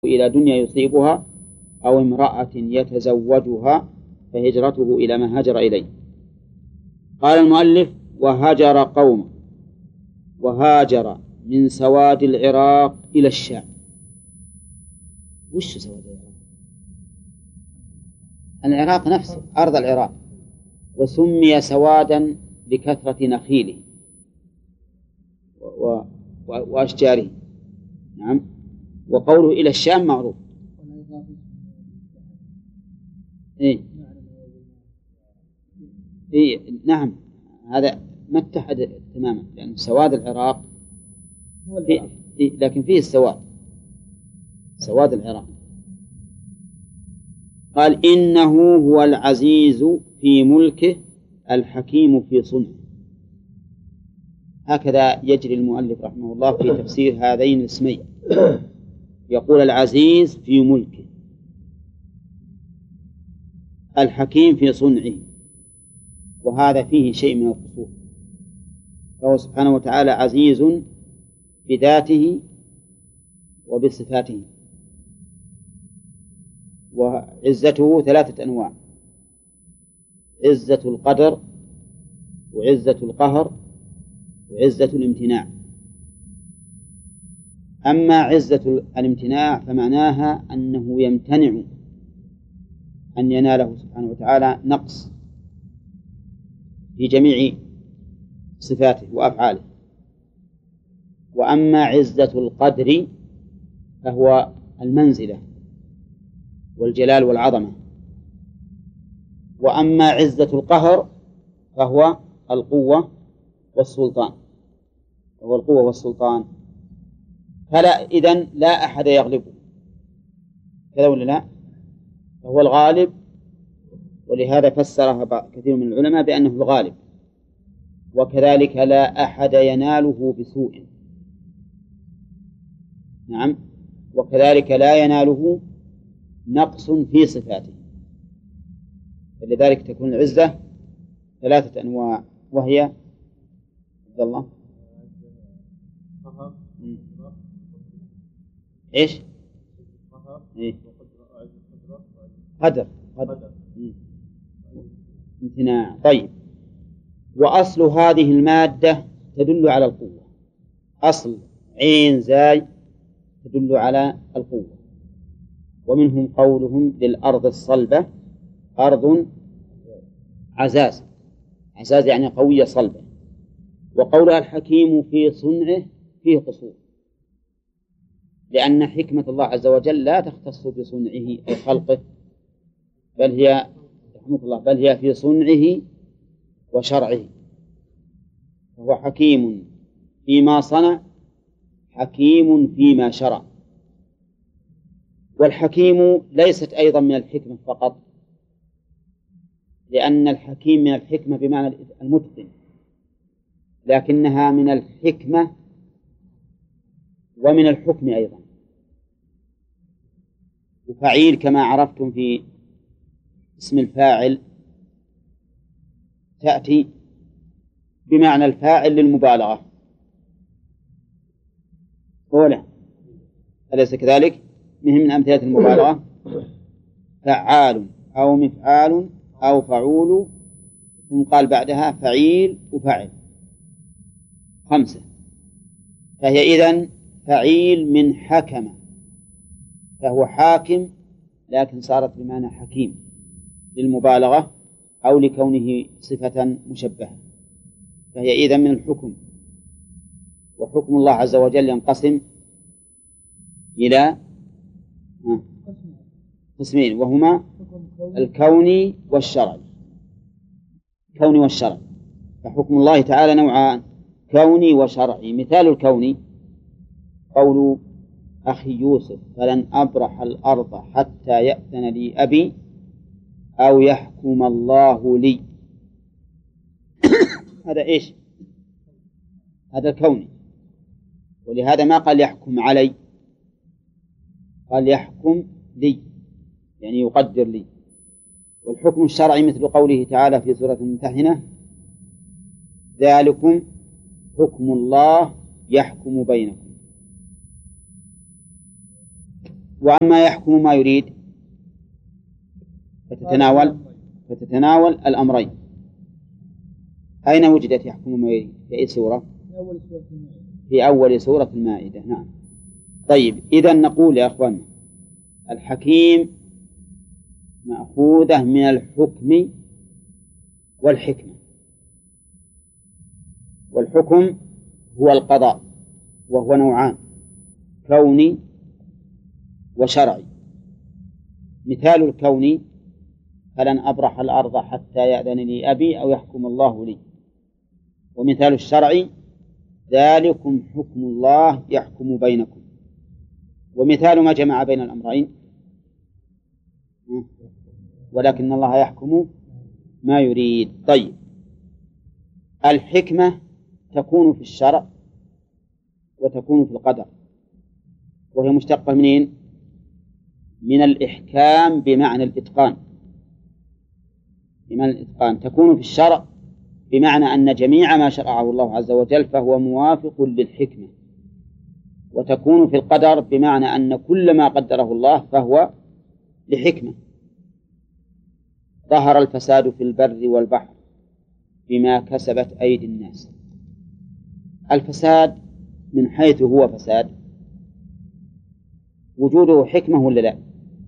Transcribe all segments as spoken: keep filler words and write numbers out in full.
إلى دنيا يصيبها أو امرأة يتزوجها فهجرته إلى ما هاجر إليه. قال المؤلف: وهجر قوم وهاجر من سواد العراق إلى الشام. وش سواد العراق؟ العراق نفسه أرض العراق، وسمي سوادا لكثرة نخيله وأشجاره. نعم. وقوله إلى الشام معروف. إيه؟ إيه نعم، هذا ما اتحد تماما، لأن سواد العراق في إيه؟ لكن فيه السواد، سواد العراق. قال: إنه هو العزيز في ملكه الحكيم في صنعه. هكذا يجري المؤلف رحمه الله في تفسير هذين الاسمين، يقول: العزيز في ملكه، الحكيم في صنعه. وهذا فيه شيء من القصور، فهو سبحانه وتعالى عزيز بذاته وبصفاته. وعزته ثلاثة أنواع: عزة القدر، وعزة القهر، وعزة الامتناع. أما عزة الامتناع فمعناها أنه يمتنع أن يناله سبحانه وتعالى نقص في جميع صفاته وأفعاله. وأما عزة القدر فهو المنزلة والجلال والعظمة. وأما عزة القهر فهو القوة والسلطان، وهو القوة والسلطان. فلا إذن لا أحد يغلبه، كذا ولا لا؟ فهو الغالب، ولهذا فسرها كثير من العلماء بأنه الغالب. وكذلك لا أحد يناله بسوء. نعم. وكذلك لا يناله نقص في صفاته. فلذلك تكون العزة ثلاثة أنواع، وهي عبد الله إيش؟ إيه؟ قدر قدر امتناع. طيب. وأصل هذه المادة تدل على القوة، أصل عين زاي تدل على القوة. ومنهم قولهم للأرض الصلبة أرض عزاز، عزاز يعني قوية صلبة. وقولها الحكيم في صنعه فيه قصور، لأن حكمة الله عز وجل لا تختص بصنعه أي خلقه، بل هي رحمة الله بل هي في صنعه وشرعه. فهو حكيم فيما صنع، حكيم فيما شرع. والحكيم ليست أيضا من الحكمة فقط، لأن الحكيم من الحكمة بمعنى المتقن، لكنها من الحكمة ومن الحكم أيضا. وفعيل كما عرفتم في اسم الفاعل تأتي بمعنى الفاعل للمبالغة، أولا أليس كذلك؟ من أمثلة المبالغة فعال أو مفعال أو فعول، ثم قال بعدها فعيل وفعل، خمسة. فهي إذن فعيل من حكم، فهو حاكم لكن صارت بمعنى حكيم للمبالغة أو لكونه صفة مشبهة. فهي إذن من الحكم. وحكم الله عز وجل ينقسم إلى قسمين، وهما الكوني والشرعي. الكوني والشرعي، فحكم الله تعالى نوعان: كوني وشرعي. مثال الكوني قول أخي يوسف: فلن أبرح الأرض حتى يأذن لي أبي أو يحكم الله لي. هذا إيش؟ هذا الكوني. ولهذا ما قال يحكم علي، قال يحكم لي، يعني يقدر لي. والحكم الشرعي مثل قوله تعالى في سورة الممتحنة: ذلكم حكم الله يحكم بينكم. وأما يحكم ما يريد فتتناول فتتناول الأمرين. أين وجدت يحكم ما يريد؟ في أي سورة؟ في أول سورة المائدة. نعم. طيب، إذا نقول يا أخوان الحكيم مأخوذة من الحكم والحكمة. والحكم هو القضاء، وهو نوعان: كوني وشرعي. مثال الكوني: فلن أبرح الأرض حتى يأذن لي أبي أو يحكم الله لي. ومثال الشرعي: ذلكم حكم الله يحكم بينكم. ومثال ما جمع بين الأمرين: ولكن الله يحكم ما يريد. طيب، الحكمة تكون في الشرع وتكون في القدر، وهي مشتقة منين؟ من الإحكام بمعنى الإتقان. بمعنى الإتقان تكون في الشرع بمعنى أن جميع ما شرعه الله عز وجل فهو موافق للحكمة، وتكون في القدر بمعنى أن كل ما قدره الله فهو لحكمة. ظهر الفساد في البر والبحر بما كسبت أيدي الناس. الفساد من حيث هو فساد وجوده حكمة ولا لا؟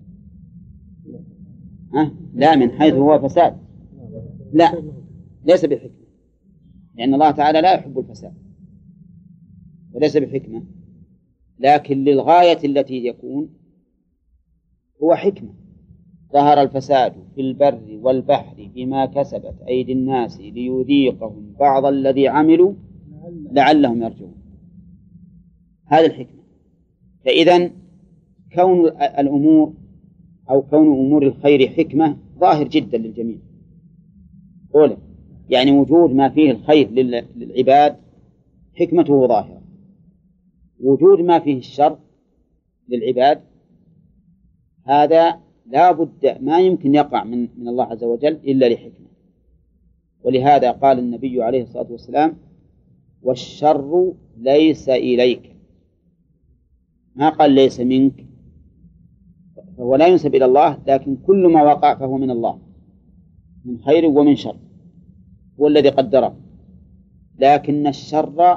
أه؟ لا، من حيث هو فساد لا، ليس بحكمة، لأن الله تعالى لا يحب الفساد وليس بحكمة، لكن للغاية التي يكون هو حكمة. ظهر الفساد في البر والبحر بما كسبت أيدي الناس ليذيقهم بعض الذي عملوا لعلهم يرجعون. هذه الحكمة. فإذن كون الأمور أو كون أمور الخير حكمة ظاهر جدا للجميع. أولا يعني وجود ما فيه الخير للعباد حكمته ظاهرة، وجود ما فيه الشر للعباد هذا لا بد ما يمكن يقع من, من الله عز وجل إلا لحكمة. ولهذا قال النبي عليه الصلاة والسلام: والشر ليس إليك، ما قال ليس منك، فهو لا ينسب إلى الله، لكن كل ما وقع فهو من الله من خير ومن شر، هو الذي قدره. لكن الشر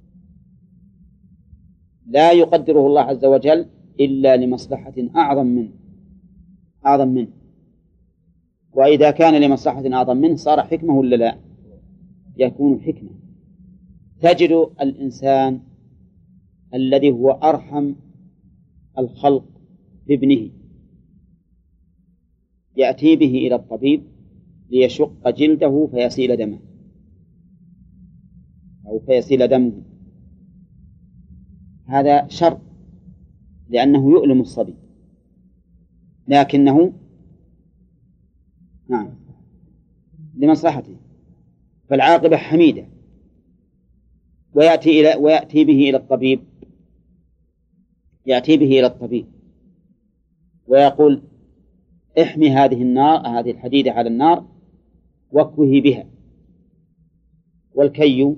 لا يقدره الله عز وجل إلا لمصلحة أعظم منه أعظم منه وإذا كان لمصلحة أعظم منه صار حكمة ولا لا؟ يكون حكمة. تجد الإنسان الذي هو أرحم الخلق بابنه يأتي به إلى الطبيب ليشق جلده فيسيل دمه أو فيسيل دمه، هذا شر لأنه يؤلم الصبي، لكنه نعم لمصلحته، فالعاقبة حميدة. ويأتي إلى ويأتي به إلى الطبيب يأتي به إلى الطبيب ويقول: احمي هذه النار هذه الحديدة على النار واكوه بها. والكي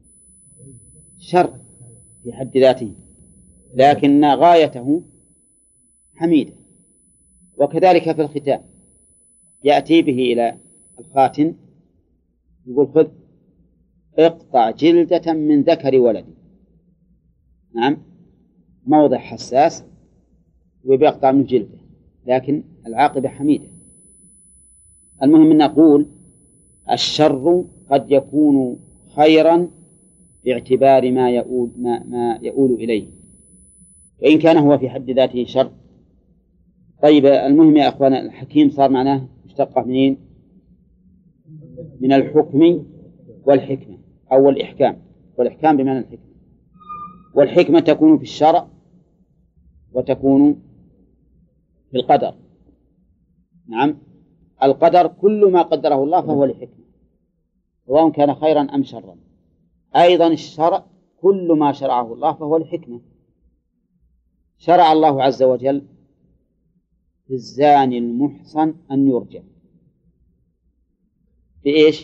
شر في حد ذاته، لكن غايته حميدة. وكذلك في الختان يأتي به إلى الخاتن يقول: خذ اقطع جلدة من ذكر ولدي، نعم موضع حساس ويقطع من جلده، لكن العاقبة حميدة. المهم أن نقول الشر قد يكون خيرا باعتبار ما يؤول, ما, ما يؤول إليه، وإن كان هو في حد ذاته شر. طيب، المهم يا أخوان الحكيم صار معناه مشتقة منين؟ من الحكم والحكمة أو الإحكام، والإحكام بمعنى الحكمة. والحكمة تكون في الشرع وتكون في القدر. نعم، القدر كل ما قدره الله فهو لحكمة سواء كان خيرا أم شرا. أيضا الشرع كل ما شرعه الله فهو لحكمة. شرع الله عز وجل في الزاني المحصن أن يرجم بإيش؟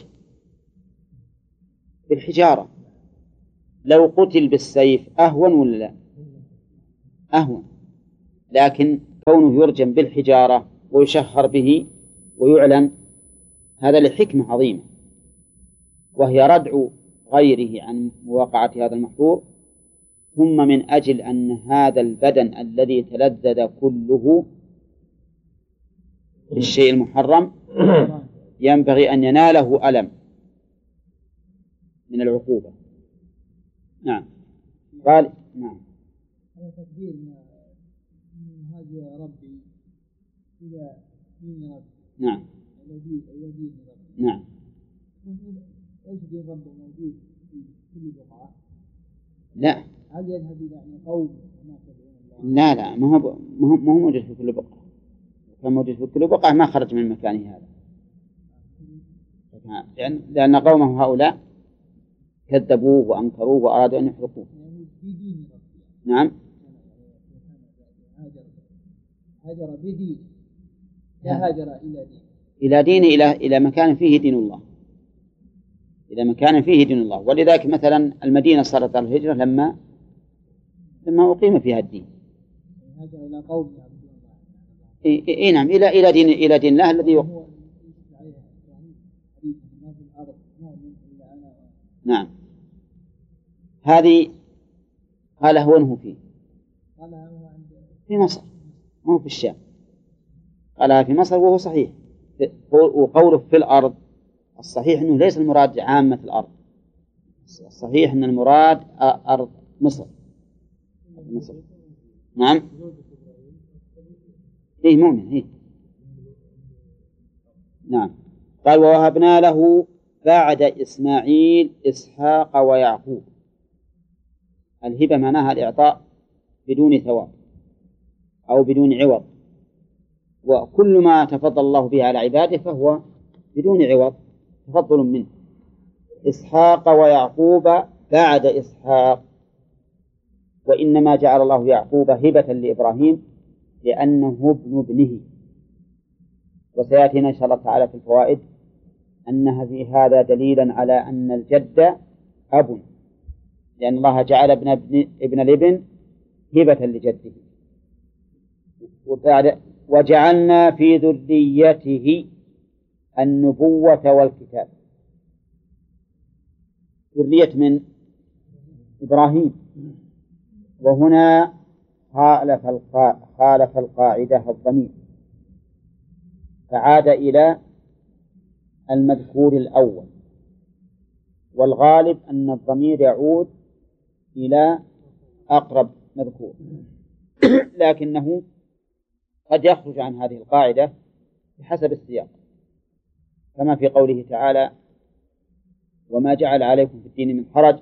بالحجارة. لو قتل بالسيف أهون ولا لا؟ أهون. لكن كونه يرجم بالحجارة ويشهر به ويعلن هذا لحكمة عظيمة، وهي ردع غيره عن مواقعة هذا المحظور، ثم من أجل أن هذا البدن الذي تلذذ كله بالشيء المحرم ينبغي أن يناله ألم من العقوبة. نعم. قال نعم. هذا تقدير من هذا ربي إلى دين ربي. نعم. إلى دين ربي. نعم. إيش دين ربي موجود في كل بقعة؟ لا. هل يذهب إلى يعني قوم لا لا ما هو ما هو موجود في كل بقعة. كان موجود في كل بقعة ما خرج من مكانه هذا، يعني لأن قومه هؤلاء كذبوه وأنكروه وأرادوا أن يحرقوه. نعم. هاجر بدين لا هاجر إلى دين إلى دين إلى إلى مكان فيه دين الله، إلى مكان فيه دين الله. ولذلك مثلا المدينة صارت على الهجرة لما لما أقيم فيها الدين. هاجر إلى قوم إيه إيه نعم إلى إلى دين إلى دين الله الذي يق... نعم. هذه قال هو فيه في مصر ما هو في الشام، قالها في مصر وهو صحيح. وقوله في الأرض الصحيح أنه ليس المراد عامة الأرض، الصحيح أن المراد أرض مصر. مصر. نعم. إيه مؤمن إيه. نعم. قال ووهبنا له بعد إسماعيل إسحاق ويعقوب. الهبة معناها الإعطاء بدون ثواب أو بدون عوض، وكل ما تفضل الله به على عباده فهو بدون عوض تفضل منه. إسحاق ويعقوب بعد إسحاق، وإنما جعل الله يعقوب هبة لإبراهيم لأنه ابن ابنه، وسيأتينا إن شاء الله تعالى في الفوائد أنها في هذا دليلا على أن الجد أب، لأن الله جعل ابن ابن, ابن الابن هبة لجده. وبعد وجعلنا في ذريته النبوة والكتاب. ذرية من إبراهيم، وهنا خالف القا... خالف القاعدة الضمير فعاد إلى المذكور الأول، والغالب أن الضمير يعود إلى أقرب مذكور، لكنه قد يخرج عن هذه القاعدة بحسب السياق، كما في قوله تعالى وما جعل عليكم في الدين من حرج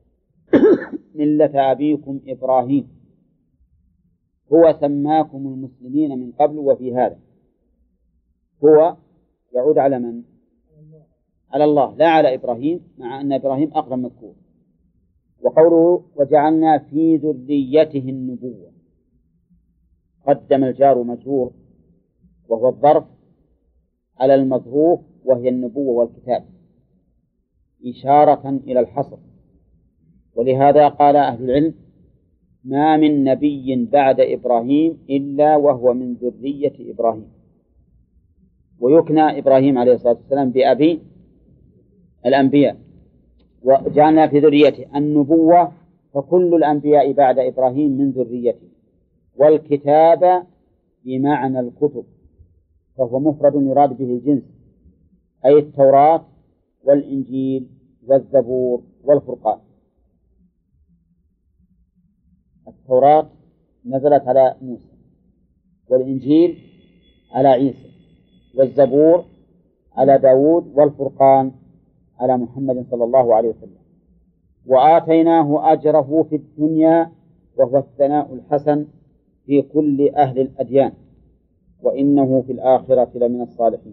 ملة أبيكم إبراهيم هو سماكم المسلمين من قبل وفي هذا. هو يعود على من؟ على الله لا على إبراهيم، مع أن إبراهيم أقرب مذكور. وقوله وجعلنا في ذريته النبوة قدم الجار مجرور وهو الظرف على المظروف وهي النبوة والكتاب إشارة إلى الحصر. ولهذا قال أهل العلم ما من نبي بعد إبراهيم إلا وهو من ذرية إبراهيم. ويكنى إبراهيم عليه الصلاة والسلام بأبي الأنبياء. وجعلنا في ذريته النبوة، فكل الأنبياء بعد إبراهيم من ذريته. والكتاب بمعنى الكتب، فهو مفرد يراد به الجنس، أي التوراة والإنجيل والزبور والفرقان. التوراة نزلت على موسى، والإنجيل على عيسى، والزبور على داود، والفرقان على محمد صلى الله عليه وسلم. وآتيناه أجره في الدنيا وهو الثناء الحسن في كل أهل الأديان وإنه في الآخرة لمن الصالحين.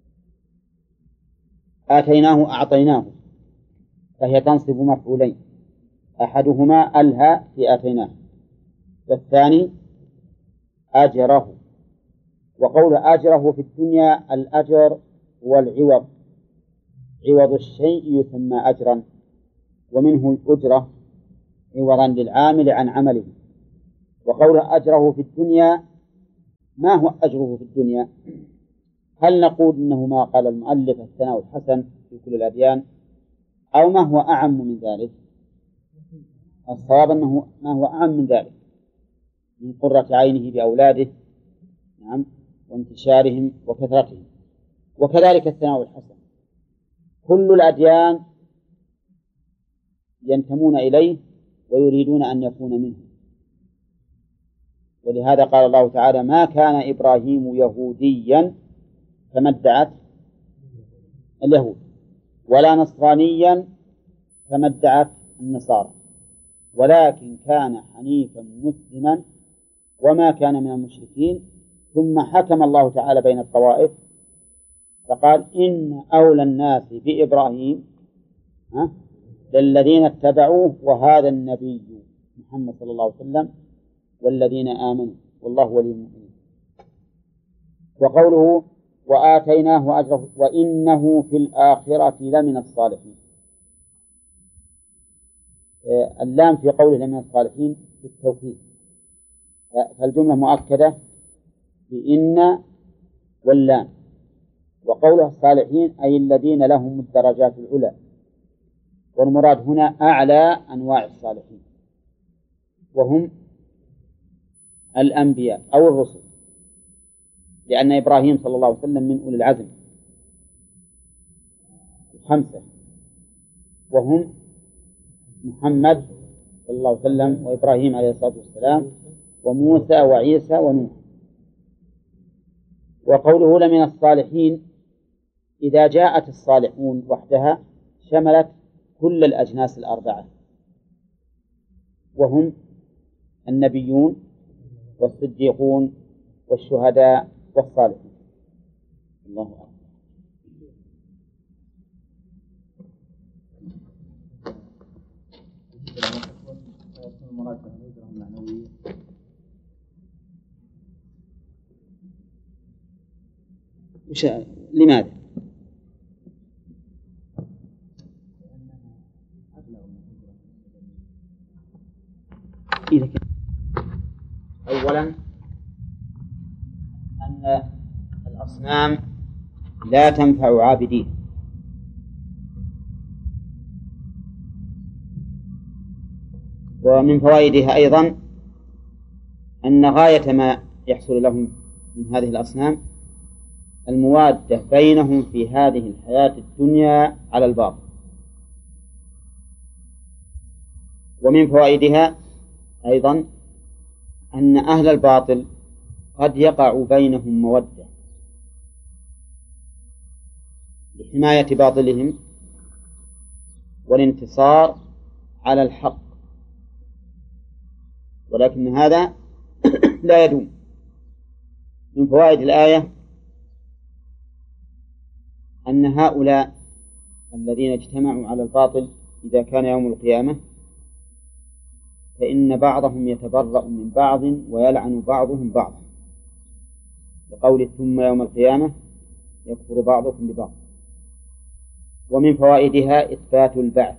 آتيناه أعطيناه، فهي تنصب مفعولين، أحدهما ألها في آتيناه، والثاني أجره. وقول أجره في الدنيا الأجر والعوض، عوض الشيء يسمى أجرا، ومنه الأجرة عوضا للعامل عن عمله. وقوله أجره في الدنيا، ما هو أجره في الدنيا؟ هل نقول إنه ما قال المؤلف الثناء الحسن في كل الأديان، أو ما هو أعم من ذلك؟ الصواب أنه ما هو أعم من ذلك، من قرة عينه بأولاده، نعم، وانتشارهم وكثرتهم. وكذلك الثناء الحسن، كل الأديان ينتمون إليه ويريدون أن يكون منه. ولهذا قال الله تعالى: ما كان إبراهيم يهوديا كما ادعت اليهود، ولا نصرانيا كما ادعت النصارى، ولكن كان حنيفا مسلما وما كان من المشركين. ثم حكم الله تعالى بين الطوائف فقال: إن أولى الناس بإبراهيم للذين اتبعوه وهذا النبي محمد صلى الله عليه وسلم والذين آمنوا والله ولي المؤمنين. وقوله: وآتيناه أجره وإنه في الآخرة لمن الصالحين، اللام في قوله لمن الصالحين في التوكيد، فالجملة مؤكدة بإن واللام. وقوله الصالحين أي الذين لهم الدرجات العلى، والمراد هنا أعلى أنواع الصالحين، وهم الأنبياء أو الرسل، لأن إبراهيم صلى الله عليه وسلم من أولي العزم الخمسة، وهم محمد صلى الله عليه وسلم وإبراهيم عليه الصلاة والسلام وموسى وعيسى ونوح. وقوله لمن الصالحين إذا جاءت الصالحون وحدها شملت كل الأجناس الأربعة، وهم النبيون والصديقون والشهداء والصالحون. الله أكبر. وش... لماذا؟ إذا كان أولا أن الأصنام لا تنفع عابدين، ومن فوائدها أيضا أن غاية ما يحصل لهم من هذه الأصنام الموادة بينهم في هذه الحياة الدنيا على الباطل. ومن فوائدها أيضا أن أهل الباطل قد يقع بينهم مودة لحماية باطلهم والانتصار على الحق، ولكن هذا لا يدوم. من فوائد الآية أن هؤلاء الذين اجتمعوا على الباطل إذا كان يوم القيامة فإن بعضهم يتبرأ من بعض ويلعن بعضهم بعضا، بقول ثم يوم القيامة يكفر بعضكم ببعض. ومن فوائدها إثبات البعث،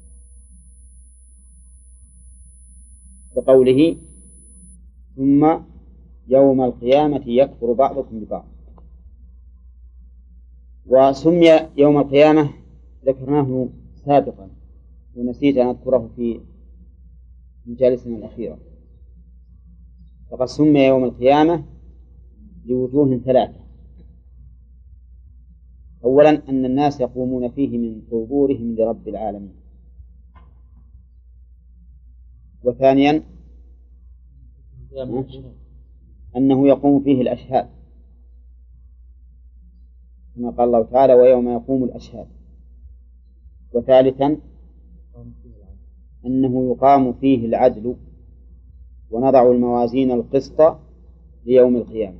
بقوله ثم يوم القيامة يكفر بعضكم ببعض. وسمي يوم القيامة ذكرناه سابقا ونسيت أن أذكره في مجالسنا الأخيرة، فقد سمي يوم القيامة لوجوه ثلاثة: أولا أن الناس يقومون فيه من قبورهم لرب العالمين، وثانيا أنه يقوم فيه الأشهاد كما قال الله تعالى ويوم يقوم الأشهاد، وثالثا أنه يقام فيه العدل ونضع الموازين القسط ليوم القيامة.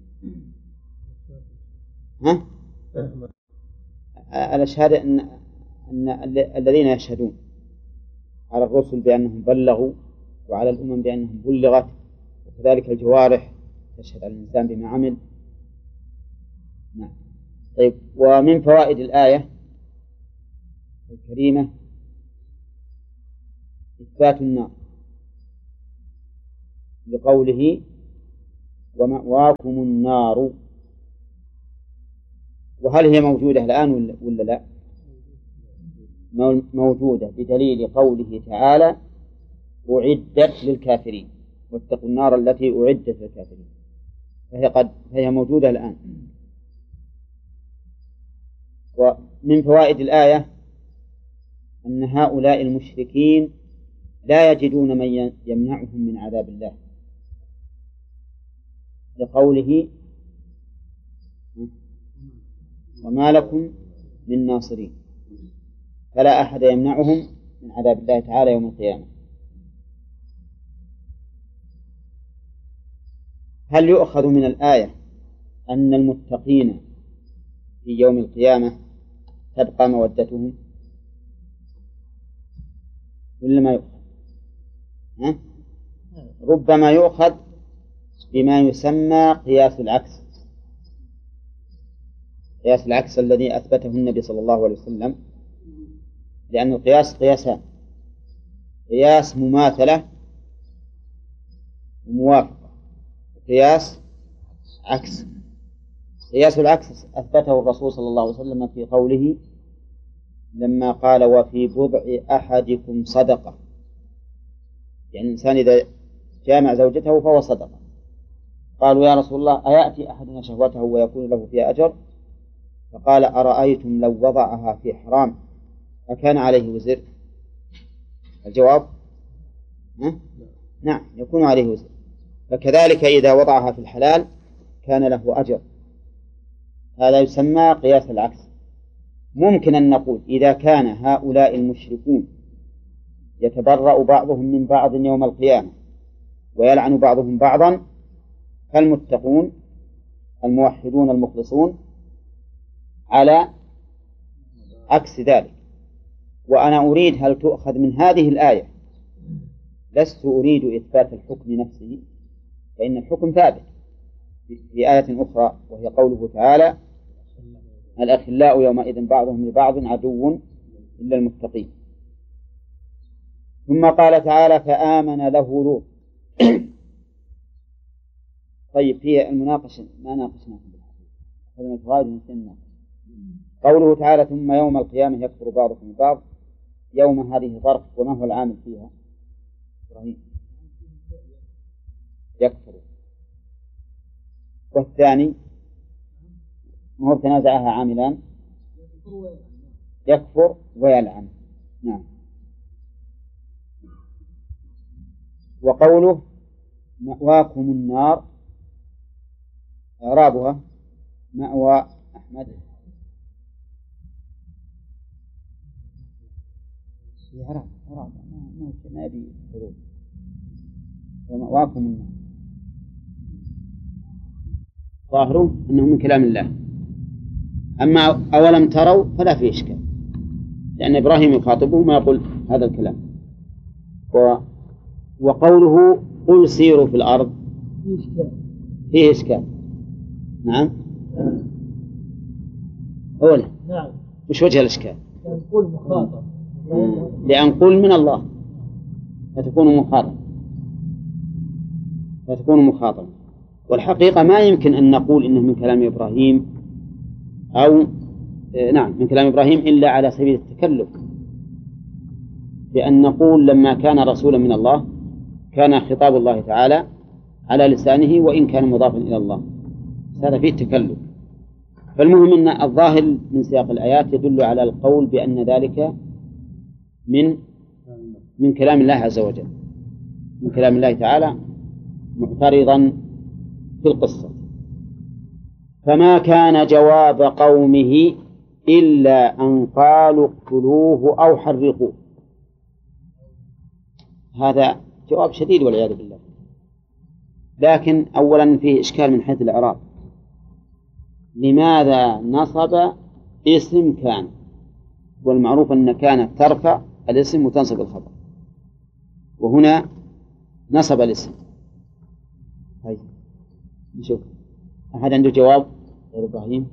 ها؟ الأشهاد أن, أن الذين يشهدون على الرسل بأنهم بلغوا وعلى الأمم بأنهم بلغت، وكذلك الجوارح تشهد على الإنسان بما عمل. نعم. طيب، ومن فوائد الآية الكريمة إثبات النار، لقوله ومأواكم النار. وهل هي موجودة الآن ولا لا؟ موجودة بدليل قوله تعالى أعدت للكافرين واتقوا النار التي أعدت للكافرين، فهي قد فهي موجودة الآن. ومن فوائد الآية أن هؤلاء المشركين لا يجدون من يمنعهم من عذاب الله، لقوله وما لكم من ناصرين، فلا أحد يمنعهم من عذاب الله تعالى يوم القيامة. هل يؤخذ من الآية أن المتقين في يوم القيامة تبقى مودتهم ولا ما يؤخذ؟ ها؟ ربما يؤخذ بما يسمى قياس العكس، قياس العكس الذي أثبته النبي صلى الله عليه وسلم، لأن القياس قياسان: قياس مماثلة وموافقة، وقياس عكس. قياس العكس أثبته الرسول صلى الله عليه وسلم في قوله لما قال وفي بضع أحدكم صدقة، يعني الإنسان إذا جامع زوجته فهو صدقة. قالوا يا رسول الله أيأتي أحدنا شهوته ويكون له فيها أجر؟ فقال أرأيتم لو وضعها في حرام أكان عليه وزر؟ الجواب ها؟ نعم، يكون عليه وزر. فكذلك إذا وضعها في الحلال كان له أجر. هذا يسمى قياس العكس. ممكن أن نقول إذا كان هؤلاء المشركون يتبرأ بعضهم من بعض يوم القيامة ويلعن بعضهم بعضا، فالمتقون الموحدون المخلصون على عكس ذلك. وأنا أريد هل تؤخذ من هذه الآية، لست أريد إثبات الحكم نفسه، فإن الحكم ثابت في آية أخرى وهي قوله تعالى الأخلاء يومئذ بعضهم لبعض عدو إلا المتقين. ثم قال تعالى فآمن له لوط. طيب فيها المناقشة ما ناقشناها هذا الفوائد نسينا. قوله تعالى ثم يوم القيامة يكفر بعضكم ببعض، يوم هذه ظرف وما هو العامل فيها؟ إبراهيم يكفر. والثاني ما هو تنازعها عاملان؟ يكفر ويلعن. نعم. وقوله مأواكم النار إعرابها مأوى أحمد إعراب إعراب ما يبي حروف. ومأواكم النار ظاهره أنه من كلام الله. أما أولم تروا فلا في إشكال، لأن إبراهيم يخاطبه ما يقول هذا الكلام. و... وقوله قل سيروا في الأرض فيه إشكال. نعم أولا نعم. وش وجه الإشكال؟ قل مخاطب، لأن قل من الله فتكون مخاطب فتكون مخاطب والحقيقة ما يمكن أن نقول إنه من كلام إبراهيم أو نعم من كلام إبراهيم إلا على سبيل التكلف، بأن نقول لما كان رسولا من الله كان خطاب الله تعالى على لسانه وإن كان مضافا إلى الله، هذا فيه تكلف. فالمهم أن الظاهر من سياق الآيات يدل على القول بأن ذلك من من كلام الله عز وجل، من كلام الله تعالى معترضا في القصة. فما كان جواب قومه إلا أن قالوا اقتلوه أو حرقوه. هذا جواب شديد والعياذ بالله. لكن أولا فيه إشكال من حيث الإعراب، لماذا نصب اسم كان؟ والمعروف أن كانت ترفع الاسم وتنصب الخبر، وهنا نصب الاسم. طيب نشوف أحد عنده جواب غير إبراهيم؟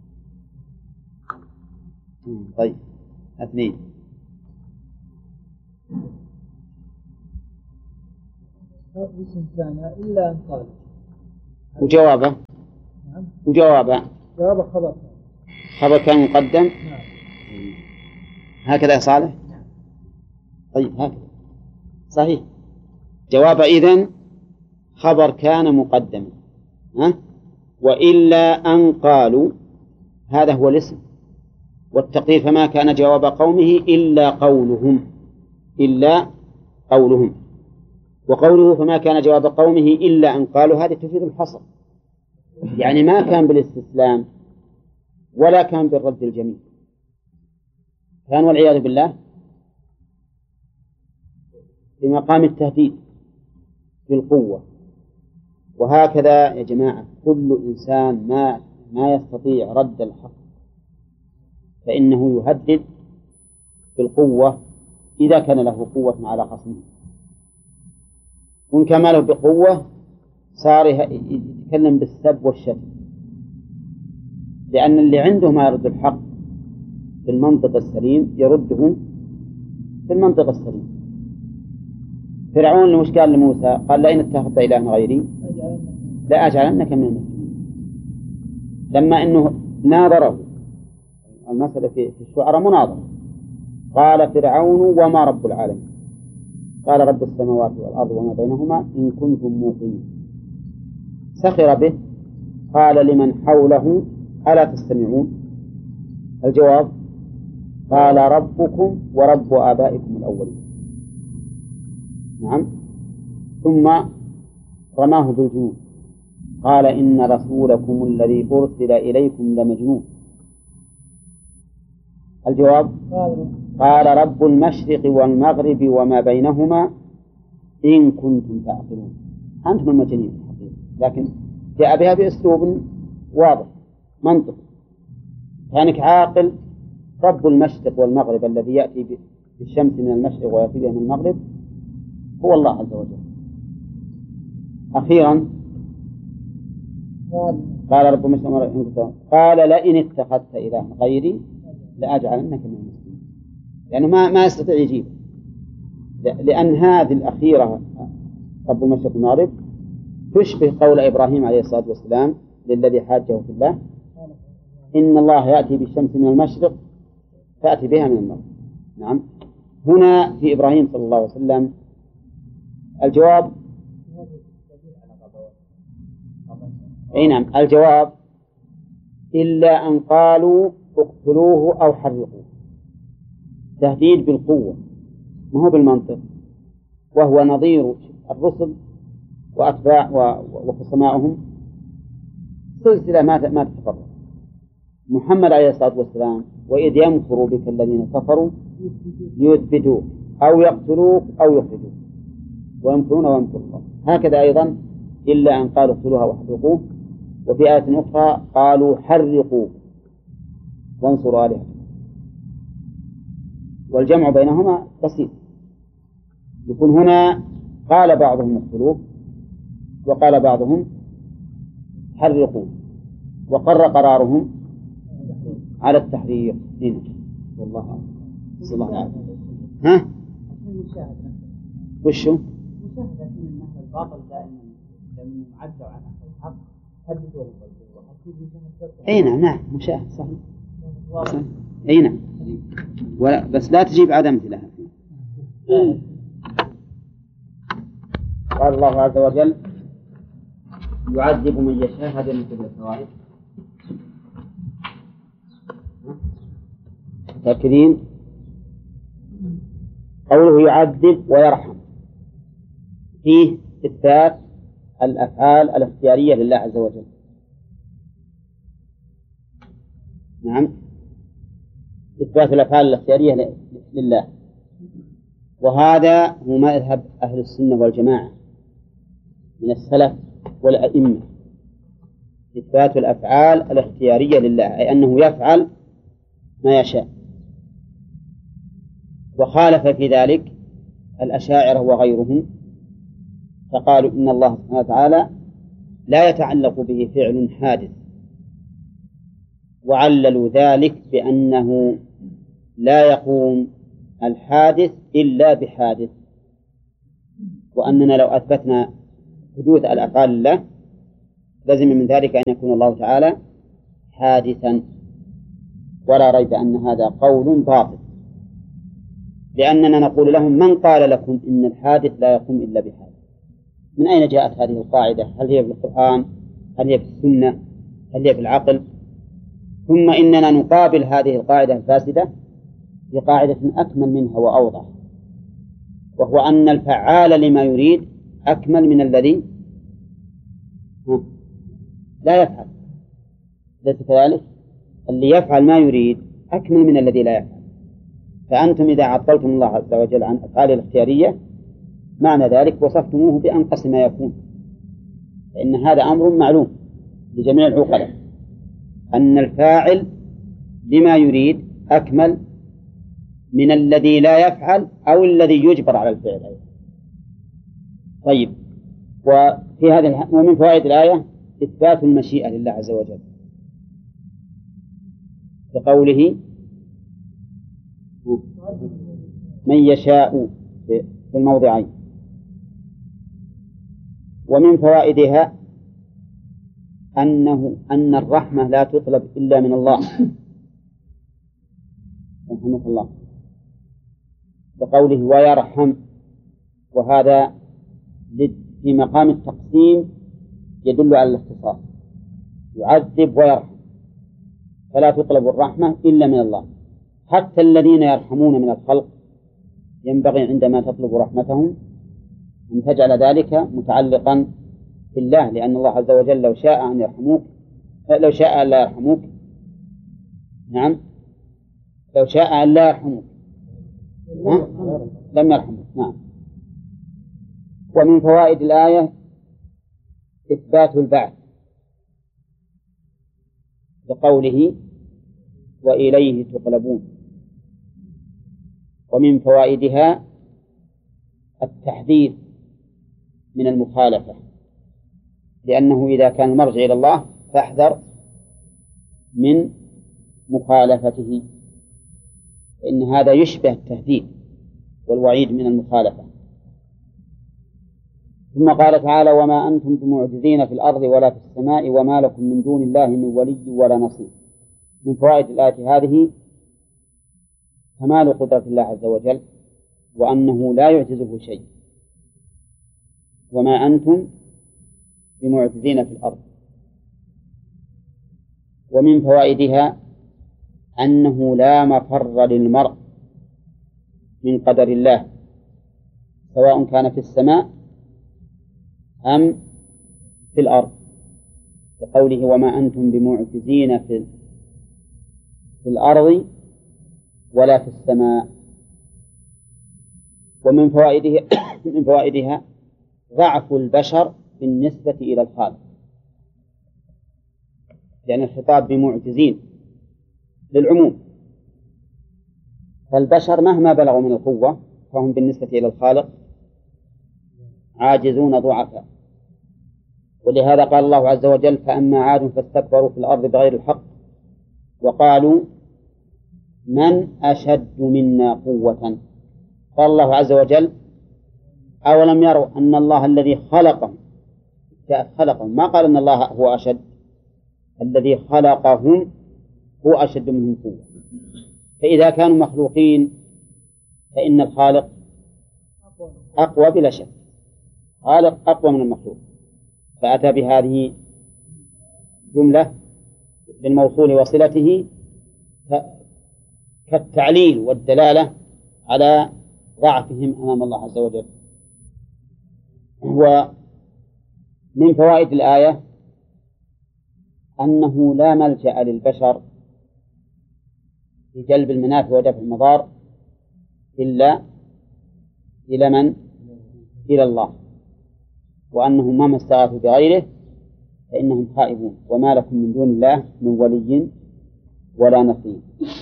طيب اثنين. اسم كان إلا أن قال. وجوابه. نعم. وجوابه. جواب خبر. خبر كان مقدم. نعم. هكذا يا صالح. نعم. طيب هكذا صحيح. جواب إذن خبر كان مقدما، ها؟ وإلا أن قالوا، هذا هو الاسم. والتقدير فما كان جواب قومه إلا قولهم، إلا قولهم. وقوله فما كان جواب قومه إلا أن قالوا، هذه تفيد الحصر، يعني ما كان بالاستسلام ولا كان بالرد الجميل، كان والعياذ بالله في مقام التهديد بالقوة. وهكذا يا جماعة كل إنسان ما ما يستطيع رد الحق فإنه يهدد بالقوة إذا كان له قوة على خصمه. وإن كان له بقوة صار يتكلم بالسب والشتم، لأن اللي عنده ما يرد الحق في المنطق السليم يرده في المنطق السليم. فرعون وش قال لموسى؟ قال لئن اتخذت إلها غيري لأجعلنك من المسلمين. لما أنه ناظره، المسألة في الشعراء مناظرة، قال فرعون وما رب العالمين؟ قال رب السماوات والأرض وما بينهما إن كنتم موقنين. سخر به، قال لمن حوله ألا تستمعون؟ الجواب قال ربكم ورب آبائكم الأولين. نعم. ثم رماه بالجنون، قال إن رسولكم الذي أرسل إليكم لمجنون. الجواب قال رب المشرق والمغرب وما بينهما إن كنتم تعقلون. أنتم المجانين الحقيقة، لكن جاء بها بأسلوب واضح منطق. كانك عاقل، رب المشرق والمغرب الذي يأتي بالشمس من المشرق ويأتي بها من المغرب هو الله عز وجل. أخيرا قال رب المشرق والمغرب قال لئن اتخذت إلها غيري لأجعلنك من المسلمين، لأنه ما ما يستطيع يجيب، لأن هذه الأخيرة رب المشرق والمغرب تشبه قول إبراهيم عليه الصلاة والسلام للذي حاجه في الله إن الله يأتي بالشمس من المشرق فأتي بها من المغرب. نعم. هنا في إبراهيم صلى الله عليه وسلم الجواب أي نعم، الجواب إلا أن قالوا اقتلوه أو حرقوه، تهديد بالقوة ما هو بالمنطق، وهو نظير الرسل وأتباع وخصمائهم سلسلة ما ما تتفرق. محمد عليه الصلاة والسلام وإذ يمكر بك الذين كفروا ليثبتوك أو يقتلوك أو يخرجوك ويمكرون ويمكر الله. هكذا أيضا إلا أن قالوا اقتلوها وحرقوه. وفي آية أخرى قالوا حرقوا وانصروا آلهتكم. والجمع بينهما بسيط، يكون هنا قال بعضهم اقتلوه وقال بعضهم حرقوا، وقر قرارهم على التحريق. هنا والله أعلم. صلى الله عليه وسلم. ها؟ وشو؟ مشاهدة من أهل الباطل دائما لما يعدوا عن أهل الحق هددوهم بالقوة. أي نعم نعم مشاهد صحيح. صحيح. أي نعم. ولا بس لا تجيب عدم لها. قال الله عز وجل يعذب من يشاء. هذا من كل الفوائد. متأكدين؟ قوله يعذب ويرحم فيه إثبات الأفعال الاختيارية لله عز وجل. نعم، إثبات الأفعال الاختيارية لله، وهذا هو مذهب أهل السنة والجماعة من السلف والأئمة، إثبات الأفعال الاختيارية لله، أي أنه يفعل ما يشاء. وخالف في ذلك الأشاعرة وغيرهم، فقالوا إن الله سبحانه وتعالى لا يتعلق به فعل حادث، وعللوا ذلك بأنه لا يقوم الحادث إلا بحادث، وأننا لو أثبتنا حدوث الأفعال لله لازم من ذلك أن يكون الله تعالى حادثا، ولا ريب أن هذا قول باطل، لأننا نقول لهم من قال لكم إن الحادث لا يقوم إلا بحادث؟ من أين جاءت هذه القاعدة؟ هل هي في القرآن؟ هل هي في السنة؟ هل هي في العقل؟ ثم إننا نقابل هذه القاعدة الفاسدة بقاعدة أكمل منها وأوضح، وهو أن الفعال لما يريد أكمل من الذي لا يفعل. ليس كذلك؟ اللي يفعل ما يريد أكمل من الذي لا يفعل. فأنتم إذا عطلتم الله عز وجل عن أفعاله الاختيارية معنى ذلك وصفتموه بأنقص ما يكون، فإن هذا أمر معلوم لجميع العقلاء أن الفاعل لما يريد أكمل من الذي لا يفعل أو الذي يجبر على الفعل أيضا. طيب، وفي هذا ومن فوائد الآية إثبات المشيئة لله عز وجل بقوله من يشاء في الموضعين. ومن فوائدها أنه أن الرحمة لا تطلب إلا من الله رحمه الله بقوله ويرحم، وهذا في مقام التقسيم يدل على الاختصاص، يعذب ويرحم، فلا تطلب الرحمة إلا من الله. حتى الذين يرحمون من الخلق ينبغي عندما تطلب رحمتهم أن تجعل ذلك متعلقا بالله، لأن الله عز وجل لو شاء أن يرحموك لو شاء أن لا يرحموك نعم لو شاء أن لا يرحموك لم يرحموك. نعم. ومن فوائد الآية إثبات البعث بقوله وإليه تقلبون. ومن فوائدها التحذير من المخالفة، لأنه إذا كان المرجع إلى الله فاحذر من مخالفته، فإن هذا يشبه التهديد والوعيد من المخالفة. ثم قال تعالى وما أنتم بمعجزين في الأرض ولا في السماء وما لكم من دون الله من ولي ولا نصير. من فوائد الآية هذه كمال قدرة الله عز وجل وأنه لا يعجزه شيء. وما أنتم بمعجزين في الأرض. ومن فوائدها أنه لا مفر للمرء من قدر الله سواء كان في السماء أم في الأرض، بقوله وما أنتم بمعجزين في في الأرض ولا في السماء. ومن فوائده من فوائدها ضعف البشر بالنسبة إلى الخالق، لأن الخطاب بمعجزين للعموم، فالبشر مهما بلغوا من القوة فهم بالنسبة إلى الخالق عاجزون ضعفاء. ولهذا قال الله عز وجل فأما عاد فاستكبروا في الأرض بغير الحق وقالوا من أشد منا قوة. قال الله عز وجل أولم يروا أن الله الذي خلقهم خلقهم ما قال أن الله هو أشد، الذي خلقهم هو أشد منهم قوة. فإذا كانوا مخلوقين فإن الخالق أقوى بلا شك، خالق أقوى من المخلوق. فأتى بهذه جملة بالموصول وصلته كالتعليل والدلالة على ضعفهم أمام الله عز وجل. ومن فوائد الآية أنه لا ملجأ للبشر في جلب المنافع ودفع المضار إلا إلى من؟ إلى الله، وأنهم ما استغاثوا بغيره فإنهم خائبون وما لكم من دون الله من ولي ولا نصير.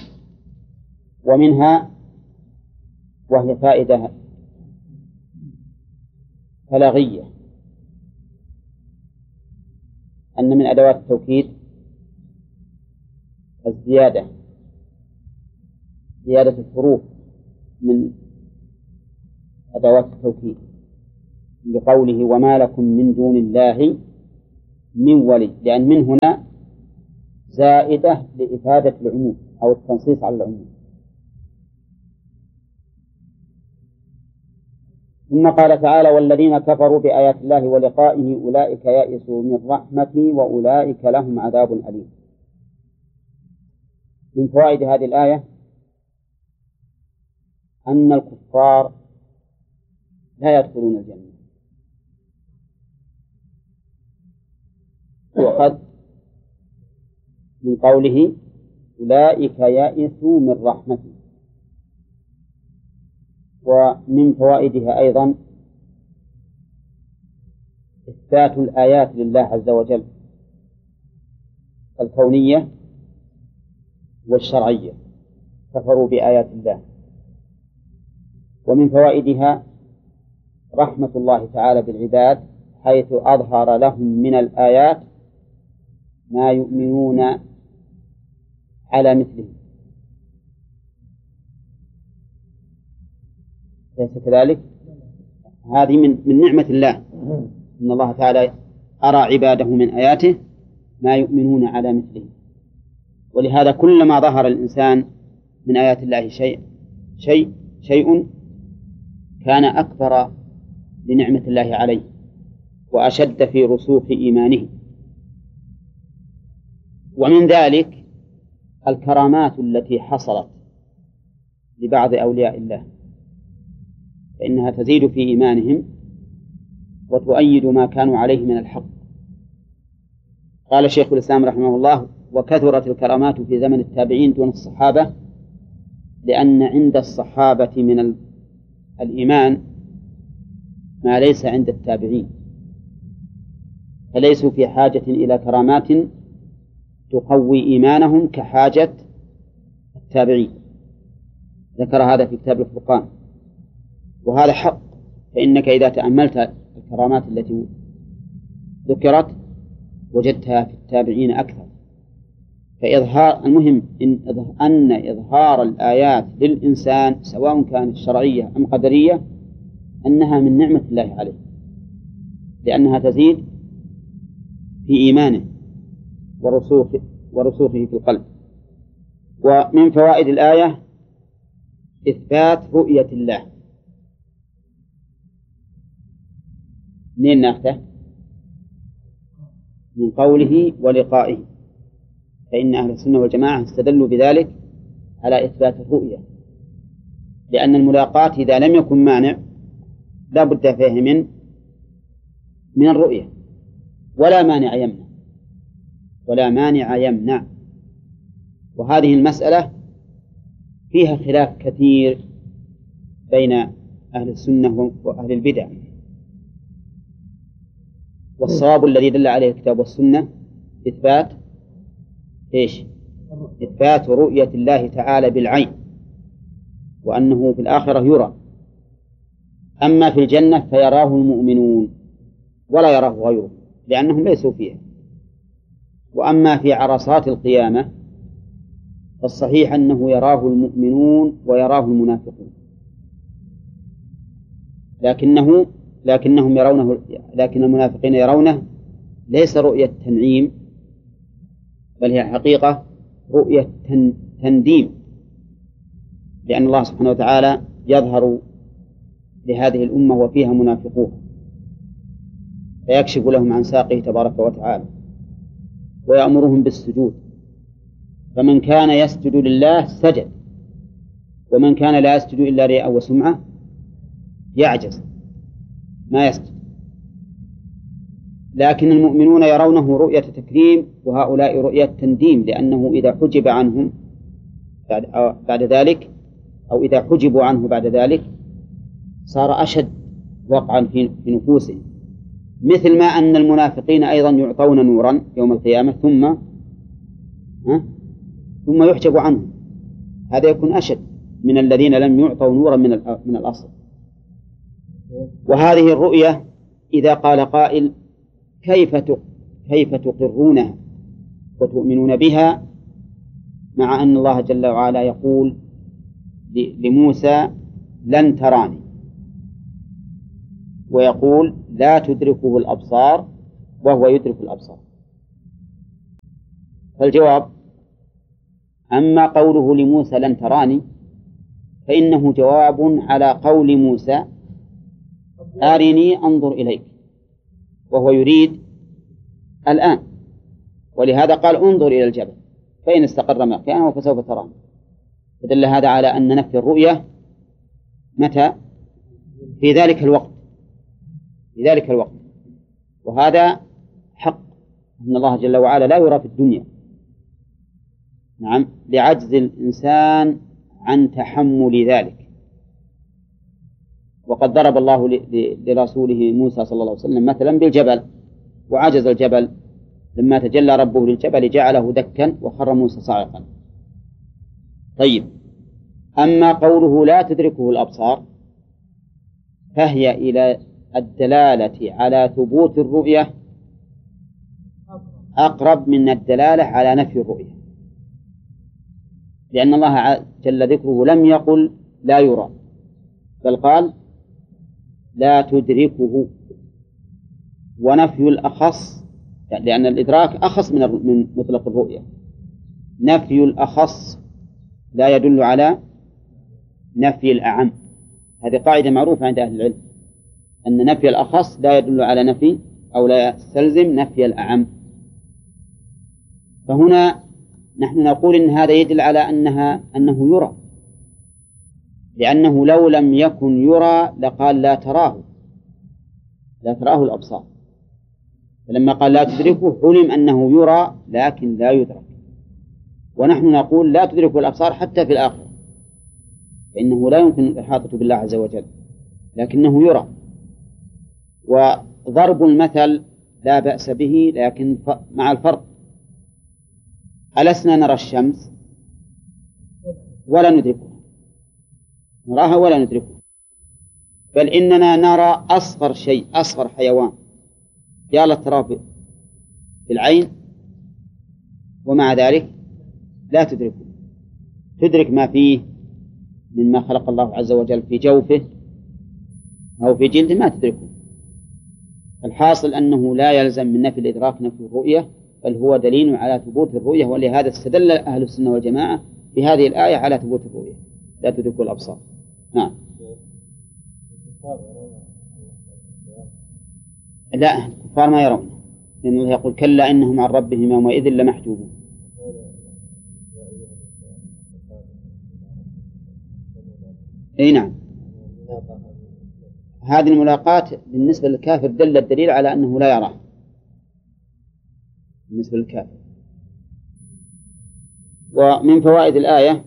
ومنها وهي فائدة بلاغية أن من أدوات التوكيد الزيادة، زيادة الحروف من أدوات التوكيد، بقوله وما لكم من دون الله من ولي، لأن من هنا زائدة لإفادة العموم أو التنصيص على العموم. ثم قال تعالى والذين كفروا بآيات الله ولقائه أولئك يئسوا من رحمتي وأولئك لهم عذاب أليم. من فوائد هذه الآية أن الكفار لا يدخلون الجنة، وقد من قوله أولئك يئسوا من رحمتي. ومن فوائدها أيضا إثبات الآيات لله عز وجل الكونية والشرعية، كفروا بآيات الله. ومن فوائدها رحمة الله تعالى بالعباد حيث أظهر لهم من الآيات ما يؤمنون على مثله، ليس كذلك؟ هذه من من نعمة الله، إن الله تعالى أرى عباده من آياته ما يؤمنون على مثله. ولهذا كلما ظهر الإنسان من آيات الله شيء شيء شيء كان أكبر لنعمة الله عليه وأشد في رسوخ إيمانه. ومن ذلك الكرامات التي حصلت لبعض أولياء الله، فإنها تزيد في إيمانهم وتؤيد ما كانوا عليه من الحق. قال شيخ الإسلام رحمه الله وكثرت الكرامات في زمن التابعين دون الصحابة، لأن عند الصحابة من الإيمان ما ليس عند التابعين، فليسوا في حاجة إلى كرامات تقوي إيمانهم كحاجة التابعين. ذكر هذا في كتاب الفرقان، وهذا حق، فإنك إذا تأملت الكرامات التي ذكرت وجدتها في التابعين أكثر. فإظهار المهم إن, أن إظهار الآيات للإنسان سواء كانت شرعية أم قدرية أنها من نعمة الله عليه، لأنها تزيد في إيمانه ورسوخه, ورسوخه في القلب. ومن فوائد الآية إثبات رؤية الله. منين ناخذه؟ من قوله ولقائه، فإن أهل السنة والجماعة استدلوا بذلك على إثبات الرؤية، لأن الملاقاة إذا لم يكن مانع لا بد فيه من من الرؤية، ولا مانع يمنع ولا مانع يمنع. وهذه المسألة فيها خلاف كثير بين أهل السنة وأهل البدع، والصواب الذي دل عليه الكتاب والسنة إثبات إيش؟ إثبات رؤية الله تعالى بالعين، وأنه في الآخرة يرى. أما في الجنة فيراه المؤمنون ولا يراه غيره لأنهم ليسوا فيها. وأما في عرصات القيامة فالصحيح أنه يراه المؤمنون ويراه المنافقون، لكنه لكنهم يرونه، لكن المنافقين يرونه ليس رؤية تنعيم، بل هي حقيقة رؤية تنديم، لأن الله سبحانه وتعالى يظهر لهذه الأمة وفيها منافقون فيكشف لهم عن ساقه تبارك وتعالى ويأمرهم بالسجود، فمن كان يسجد لله سجد، ومن كان لا يسجد إلا رياء وسمعة يعجز ما يسجد. لكن المؤمنون يرونه رؤية تكريم وهؤلاء رؤية تنديم، لأنه إذا حجب عنهم بعد, بعد ذلك أو إذا حجبوا عنه بعد ذلك صار أشد وقعا في نفوسهم، مثل ما أن المنافقين أيضا يعطون نورا يوم القيامة ثم ها ثم يحجب عنهم، هذا يكون أشد من الذين لم يعطوا نورا من من الأصل. وهذه الرؤية إذا قال قائل كيف كيف تقرونها وتؤمنون بها مع أن الله جل وعلا يقول لموسى لن تراني، ويقول لا تدركه الأبصار وهو يدرك الأبصار. فالجواب: أما قوله لموسى لن تراني فإنه جواب على قول موسى أرني أنظر إليك، وهو يريد الآن، ولهذا قال انظر إلى الجبل فإن استقر مكانه فسوف تراني. فدل هذا على أن نفي الرؤية متى؟ في ذلك الوقت، في ذلك الوقت، وهذا حق، أن الله جل وعلا لا يرى في الدنيا، نعم، لعجز الإنسان عن تحمل ذلك. وقد ضرب الله لرسوله موسى صلى الله عليه وسلم مثلا بالجبل، وعجز الجبل لما تجلى ربه للجبل جعله دكا وخر موسى صاعقا. طيب، أما قوله لا تدركه الأبصار فهي إلى الدلالة على ثبوت الرؤية أقرب من الدلالة على نفي الرؤية، لأن الله جل ذكره لم يقل لا يرى، بل قال لا تدركه، ونفي الأخص، لأن الإدراك أخص من مطلق الرؤية، نفي الأخص لا يدل على نفي الأعم. هذه قاعدة معروفة عند أهل العلم، أن نفي الأخص لا يدل على نفي أو لا يستلزم نفي الأعم. فهنا نحن نقول إن هذا يدل على أنها أنه يرى، لأنه لو لم يكن يرى لقال لا تراه، لا تراه الأبصار، فلما قال لا تدركه علم أنه يرى لكن لا يدرك. ونحن نقول لا تدرك الأبصار حتى في الآخرة، فإنه لا يمكن الإحاطة بالله عز وجل، لكنه يرى. وضرب المثل لا بأس به، لكن مع الفرق، ألسنا نرى الشمس ولا ندركها، نراها ولا ندركها، بل إننا نرى أصغر شيء، أصغر حيوان يا الله تراه في العين، ومع ذلك لا تدركه، تدرك ما فيه مما خلق الله عز وجل في جوفه أو في جلده ما تدركه. الحاصل أنه لا يلزم من نفي الإدراك نفي الرؤية، بل هو دليل على ثبوت الرؤية، ولهذا استدل أهل السنة والجماعة بهذه الآية على ثبوت الرؤية لا تدرك الأبصار. نعم. لا، الكفار ما يرون، لأن الله يقول كلا إنهم عن ربهم يومئذ لمحجوبون. أي نعم، هذه الملاقاة بالنسبة للكافر دل الدليل على أنه لا يراه بالنسبة للكافر. ومن فوائد الآية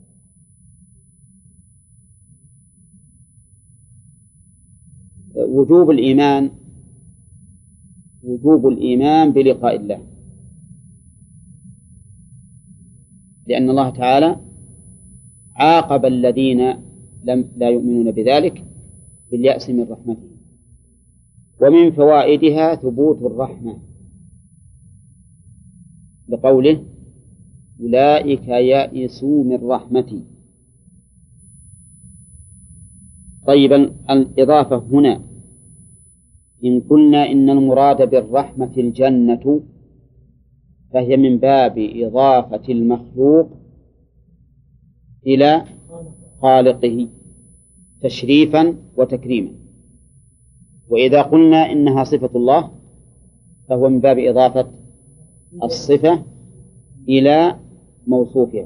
وجوب الإيمان وجوب الإيمان بلقاء الله، لأن الله تعالى عاقب الذين لم لا يؤمنون بذلك باليأس من رحمته. ومن فوائدها ثبوت الرحمة لقوله أولئك يئسوا من رحمتي. طيب، الإضافة هنا إن قلنا إن المراد بالرحمة الجنة فهي من باب إضافة المخلوق إلى خالقه تشريفا وتكريما، وإذا قلنا إنها صفة الله فهو من باب إضافة الصفة إلى موصوفها.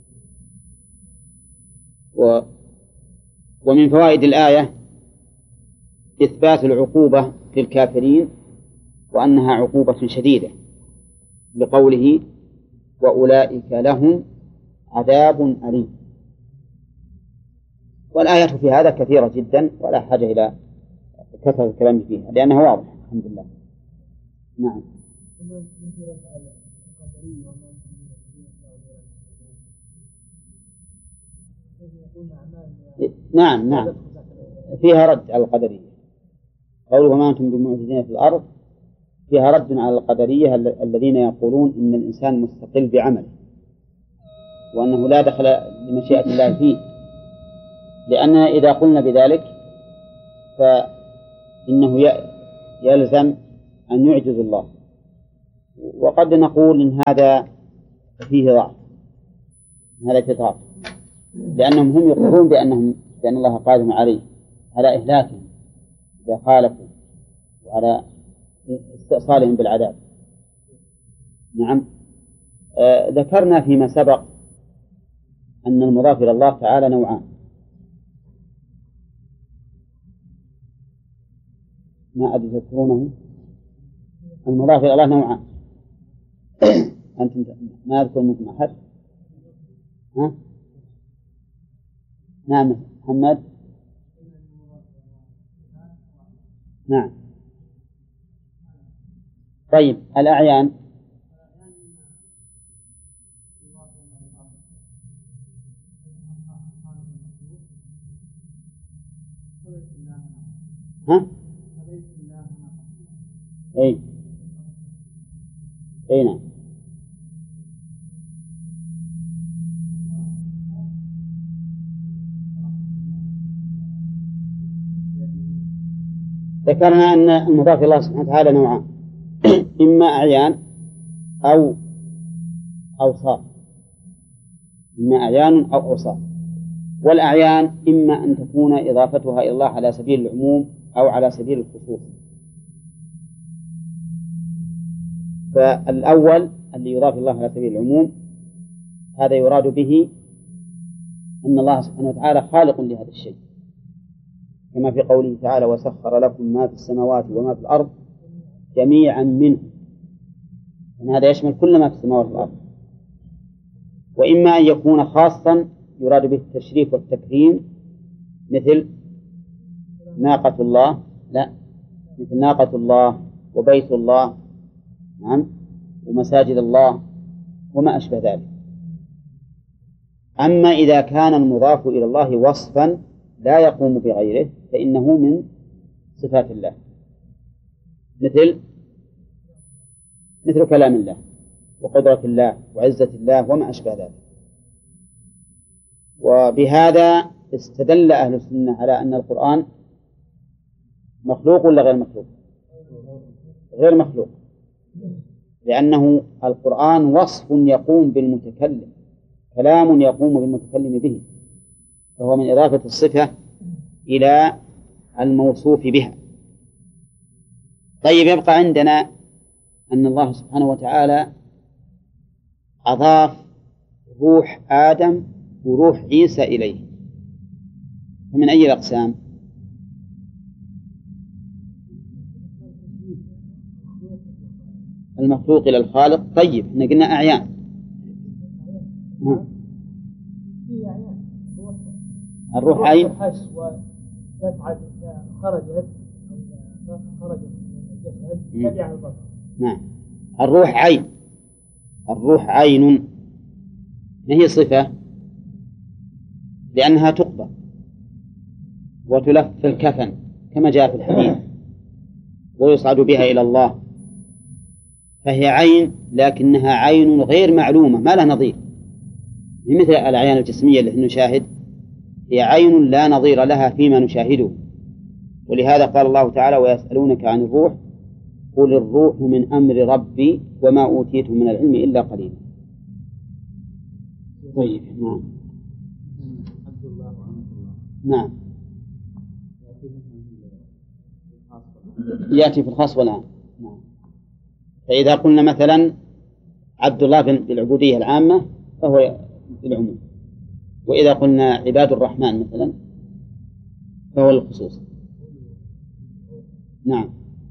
و ومن فوائد الآية إثبات العقوبة في الكافرين وأنها عقوبة شديدة، لقوله وأولئك لهم عذاب أليم. والآيات في هذا كثيرة جدا ولا حاجة إلى كثرة الكلام فيها لأنها واضحة الحمد لله. نعم. نعم نعم فيها رد على القدرية، قوله وما أنتم بمعجزين في الأرض فيها رد على القدرية الذين يقولون إن الإنسان مستقل بعمله وأنه لا دخل لمشيئة الله فيه، لأننا إذا قلنا بذلك إنه يلزم أن يعجز الله، وقد نقول إن هذا فيه ضعف، هذا اعتراف، لأنهم هم يقرون بأنهم بأن الله قادر عليه على إهلاكهم إذا خالفوا وعلى استئصالهم بالعذاب. نعم. آه ذكرنا فيما سبق أن المضاف إلى الله تعالى نوعان، ما أدري تذكرونه. المضاف إلى الله نوعان. أنتم ما أذكر منكم أحد؟ ها؟ نعم محمد. نعم. طيب الأعيان. ها؟ أي أي نعم. ذكرنا أن المضاف إلى الله سبحانه وتعالى نوعان، إما أعيان أو أوصاف، إما أعيان أو أوصاف. والأعيان إما أن تكون إضافتها إلى الله على سبيل العموم أو على سبيل الخصوص. فالأول اللي يضاف إلى الله على سبيل العموم هذا يراد به أن الله سبحانه وتعالى خالق لهذا الشيء، كما في قوله تعالى: وسخر لكم ما في السماوات وما في الأرض جميعا منه، أن هذا يشمل كل ما في السماوات والأرض. وإما أن يكون خاصا يراد به التشريف والتكريم، مثل ناقة الله، لا، مثل ناقة الله وبيت الله، نعم، ومساجد الله وما أشبه ذلك. أما إذا كان المضاف إلى الله وصفا لا يقوم بغيره فإنه من صفات الله، مثل مثل كلام الله وقدرة الله وعزة الله وما أشبه ذلك. وبهذا استدل أهل السنة على أن القرآن مخلوق ولا غير مخلوق؟ غير مخلوق، لأنه القرآن وصف يقوم بالمتكلم، كلام يقوم بالمتكلم به، فهو من إضافة الصفة إلى الموصوف بها. طيب، يبقى عندنا أن الله سبحانه وتعالى أضاف روح آدم وروح عيسى إليه، فمن أي الأقسام؟ المخلوق إلى الخالق. طيب، احنا قلنا أعيان. الروح عين خرجت خرجت من الجسد تبع البصر. نعم. الروح عين، الروح عين ما هي صفة؟ لأنها تقبض وتلف في الكفن كما جاء في الحديث، ويصعد بها إلى الله، فهي عين، لكنها عين غير معلومة ما لها نظير، مثل الأعيان الجسمية التي نشاهد، هي عين لا نظير لها فيما نشاهده. ولهذا قال الله تعالى: ويسألونك عن الروح قل الروح من أمر ربي وما أوتيتم من العلم إلا قليلا. طيب. نعم. نعم. يأتي في الخاص والعام. نعم. فإذا قلنا مثلا عبد الله بالعبودية العامة فهو بالعموم، وإذا قلنا عباد الرحمن مثلا فهو الخصوص. نعم.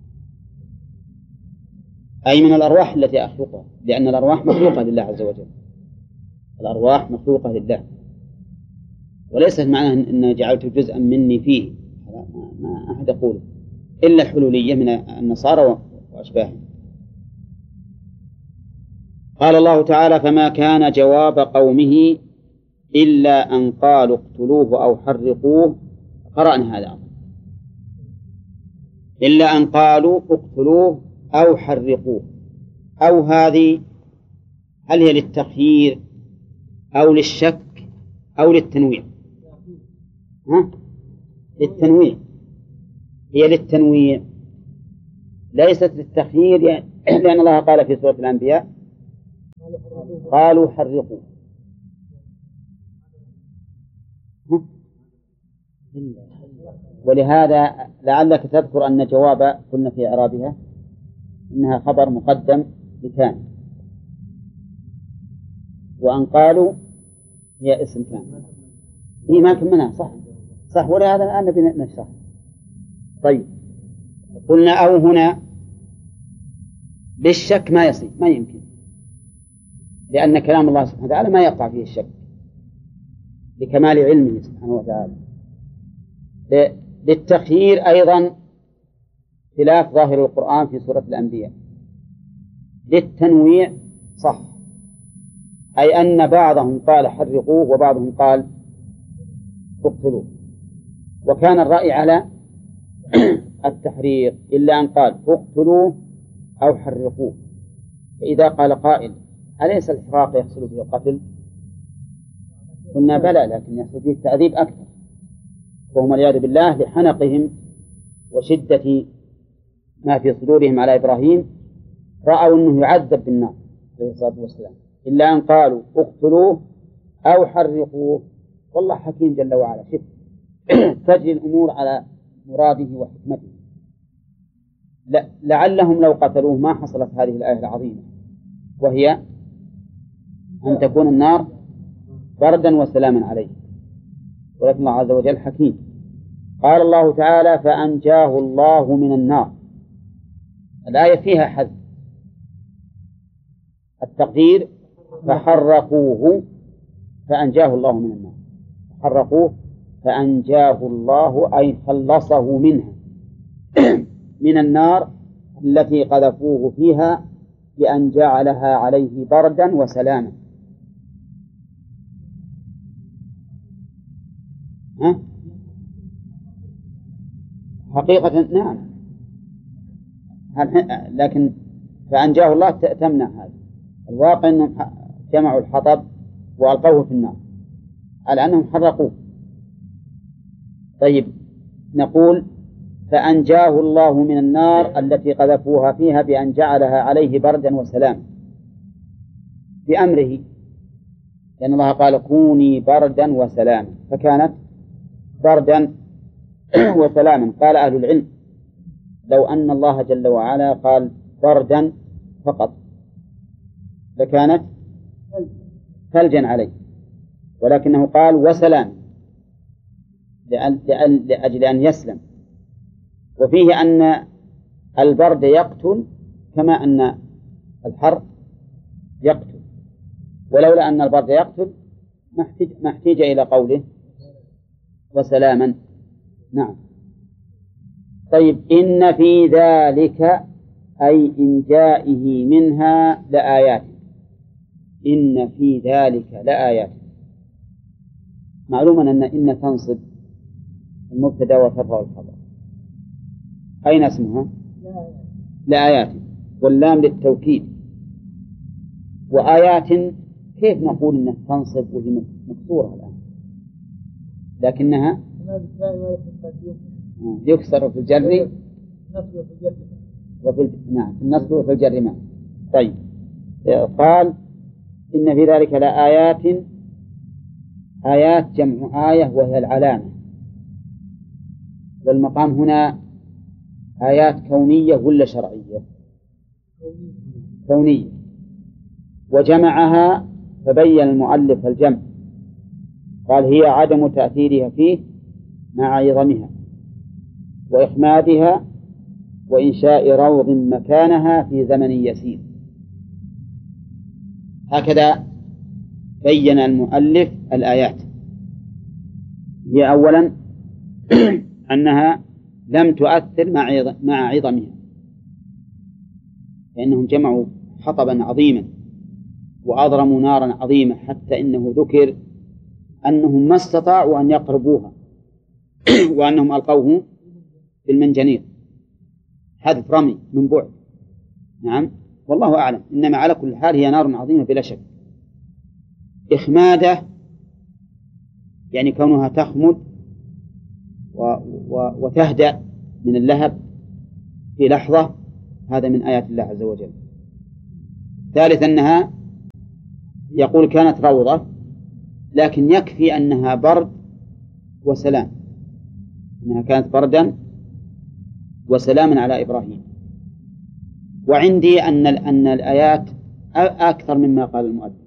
أي من الأرواح التي أخلقها، لأن الأرواح مخلوقة لله عز وجل، الأرواح مخلوقة لله، وليس معناه أن جعلت جزءا مني فيه، ما أحد يقول إلا الحلولية من النصارى وأشباههم. قال الله تعالى: فما كان جواب قومه إلا أن قالوا اقتلوه أو حرقوه. قرأنا هذا، إلا أن قالوا اقتلوه أو حرقوه. أو هذه هل هي للتخيير أو للشك أو للتنويع؟ ها؟ للتنويع، هي للتنويع ليست للتخيير، لأن الله قال في سورة الأنبياء قالوا حرقوا. ولهذا لعلك تذكر أن جواب قلنا في إعرابها إنها خبر مقدم لكان، وأن قالوا هي اسم كان. هي ما كملها صح صح ولهذا الآن نبي نشرح. طيب قلنا أو هنا بالشك ما يصير، ما يمكن، لأن كلام الله سبحانه وتعالى ما يقع فيه الشك لكمال علمه سبحانه وتعالى. للتخيير أيضا خلاف ظاهر القرآن في سورة الأنبياء. للتنويع صح، أي أن بعضهم قال حرقوه وبعضهم قال اقتلوه، وكان الرأي على التحريق إلا أن قال اقتلوه أو حرقوه. فإذا قال قائل أليس الحراق يحصل فيه القتل؟ قلنا بلى، لكن يحصل فيه التعذيب أكثر، وهم والعياذ بالله لحنقهم وشدة ما في صدورهم على إبراهيم رأوا أنه يعذب بالنار عليه الصلاة والسلام، إلا أن قالوا اقتلوه أو حرقوه. والله حكيم جل وعلا، شف تجري الأمور على مراده وحكمته. لعلهم لو قتلوه ما حصلت هذه الآية العظيمة، وهي أن تكون النار بردا وسلاما عليه. ولكن الله عز وجل حكيم. قال الله تعالى فأنجاه الله من النار. الآية فيها حذف التقدير فحرقوه فأنجاه الله من النار، فحرقوه فأنجاه الله أي خلصه منها من النار التي قذفوه فيها بأن جعلها عليه بردا وسلاما. ها؟ حقيقة نعم، لكن فأنجاه الله تمنع هذا. الواقع أنهم جمعوا الحطب وألقوه في النار على أنهم حرقوه. طيب نقول فأنجاه الله من النار التي قذفوها فيها بأن جعلها عليه بردا وسلاما بأمره، لأن الله قال كوني بردا وسلاما فكانت بردا وسلاما. قال أهل العلم لو أن الله جل وعلا قال بردا فقط لكانت ثلجا عليه، ولكنه قال وسلام لأجل أن يسلم. وفيه أن البرد يقتل كما أن الحر يقتل، ولولا أن البرد يقتل ما احتاج إلى قوله وسلاما. نعم. طيب إن في ذلك أي إنجائه منها لآيات. إن في ذلك لآيات، معلوما أن إن تنصب المبتدأ وترفع الخبر. أين اسمها؟ لآيات، واللام للتوكيد. وآيات كيف نقول إنها تنصب وهي مكسورة الآن؟ لكنها يكسر في الجر وفي نعم في النصب وفي الجر ما. طيب قال إن في ذلك لآيات. آيات جمع آية وهي العلامة، والمقام هنا آيات كونية ولا شرعية؟ كونية. وجمعها فبين المؤلف الجمع، قال هي عدم تأثيرها فيه مع عظمها وإخمادها وإنشاء روض مكانها في زمن يسير. هكذا بين المؤلف الآيات. هي أولا أنها لم تؤثر مع عظمها، لأنهم جمعوا حطبا عظيما وأضرموا نارا عظيمة حتى إنه ذكر أنهم ما استطاعوا أن يقربوها وأنهم ألقوه بالمنجنيق، حذف رمي من بعد. نعم والله أعلم، إنما على كل حال هي نار عظيمة بلا شك. إخمادة يعني كونها تخمد و... و... وتهدأ من اللهب في لحظة، هذا من آيات الله عز وجل. ثالث أنها يقول كانت روضة، لكن يكفي أنها برد وسلام، أنها كانت بردا وسلاما على إبراهيم. وعندي أن أن الآيات أكثر مما قال المؤلف،